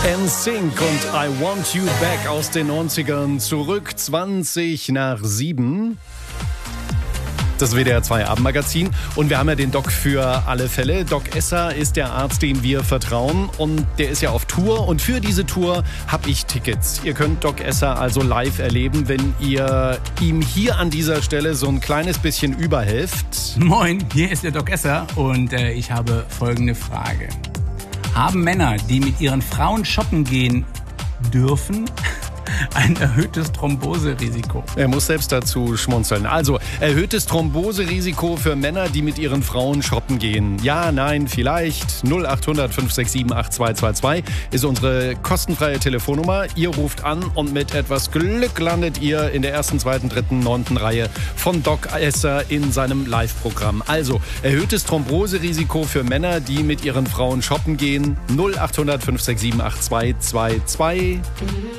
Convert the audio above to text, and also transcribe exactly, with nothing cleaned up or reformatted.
N Sync und I Want You Back aus den neunzigern, zurück zwanzig nach sieben. Das W D R zwei Abendmagazin. Und wir haben ja den Doc für alle Fälle. Doc Esser ist der Arzt, dem wir vertrauen. Und der ist ja auf Tour. Und für diese Tour habe ich Tickets. Ihr könnt Doc Esser also live erleben, wenn ihr ihm hier an dieser Stelle so ein kleines bisschen überhelft. Moin, hier ist der Doc Esser und äh, ich habe folgende Frage. Haben Männer, die mit ihren Frauen shoppen gehen dürfen, ein erhöhtes Thromboserisiko? Er muss selbst dazu schmunzeln. Also, erhöhtes Thromboserisiko für Männer, die mit ihren Frauen shoppen gehen. Ja, nein, vielleicht. null acht hundert fünf sechs sieben acht zwei zwei zwei ist unsere kostenfreie Telefonnummer. Ihr ruft an und mit etwas Glück landet ihr in der ersten, zweiten, dritten, neunten Reihe von Doc Esser in seinem Live-Programm. Also, erhöhtes Thromboserisiko für Männer, die mit ihren Frauen shoppen gehen. null acht hundert fünf sechs sieben acht zwei zwei zwei.